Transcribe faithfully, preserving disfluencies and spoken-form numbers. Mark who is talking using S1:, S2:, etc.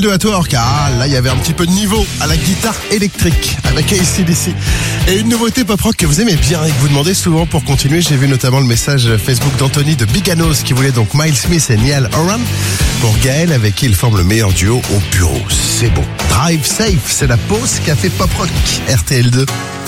S1: De à toi, Orca. Ah, là, il y avait un petit peu de niveau à la guitare électrique avec A C D C. Et une nouveauté pop rock que vous aimez bien et que vous demandez souvent pour continuer. J'ai vu notamment le message Facebook d'Anthony de Biganos qui voulait donc Miles Smith et Niall Horan pour Gaël avec qui il forme le meilleur duo au bureau. C'est beau. Drive Safe, c'est la pause qu'a fait pop rock R T L deux.